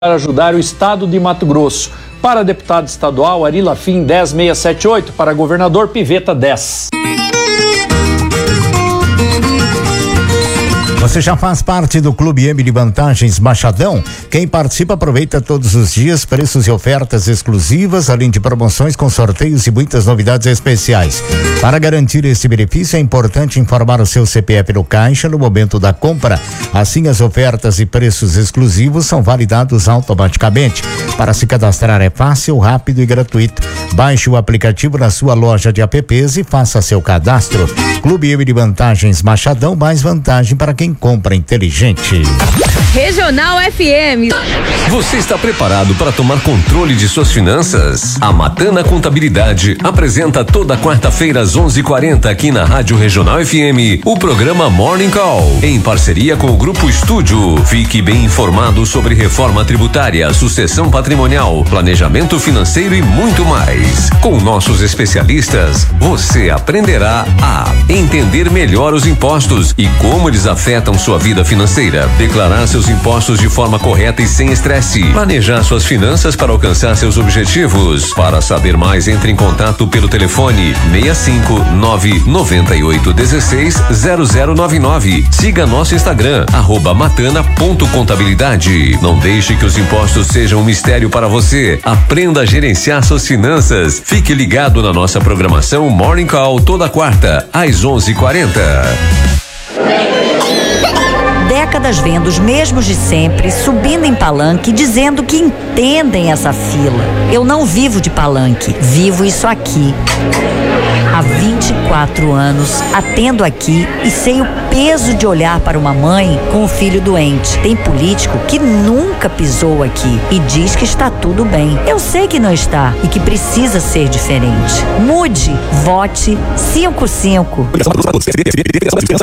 para ajudar o estado de Mato Grosso. Para deputado estadual, Ari Lafim, 10678. Para governador, Piveta, 10. Você já faz parte do Clube M de Vantagens Machadão? Quem participa aproveita todos os dias preços e ofertas exclusivas, além de promoções com sorteios e muitas novidades especiais. Para garantir esse benefício, é importante informar o seu CPF no caixa no momento da compra. Assim, as ofertas e preços exclusivos são validados automaticamente. Para se cadastrar é fácil, rápido e gratuito. Baixe o aplicativo na sua loja de apps e faça seu cadastro. Clube M de Vantagens Machadão, mais vantagem para quem compra inteligente. Regional FM. Você está preparado para tomar controle de suas finanças? A Matana Contabilidade apresenta toda quarta-feira às 11:40 aqui na Rádio Regional FM o programa Morning Call, em parceria com o Grupo Estúdio. Fique bem informado sobre reforma tributária, sucessão patrimonial, planejamento financeiro e muito mais. Com nossos especialistas, você aprenderá a entender melhor os impostos e como eles afetam sua vida financeira, declarar seus impostos de forma correta e sem estresse, planejar suas finanças para alcançar seus objetivos. Para saber mais, entre em contato pelo telefone 65998160099. Siga nosso Instagram, @matana.contabilidade. Não deixe que os impostos sejam um mistério para você. Aprenda a gerenciar suas finanças. Fique ligado na nossa programação Morning Call toda quarta, às 11:40. Décadas vendo os mesmos de sempre subindo em palanque, dizendo que entendem essa fila. Eu não vivo de palanque, vivo isso aqui. Há 24 anos atendo aqui e sei o peso de olhar para uma mãe com o filho doente. Tem político que nunca pisou aqui e diz que está tudo bem. Eu sei que não está e que precisa ser diferente. Mude, vote 55.